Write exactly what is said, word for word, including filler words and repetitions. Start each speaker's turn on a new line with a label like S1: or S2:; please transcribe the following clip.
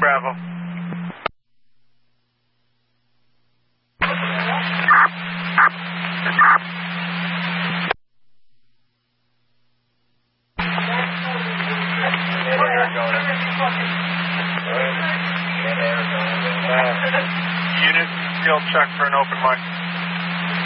S1: Bravo. Unit, skill check for an open mic.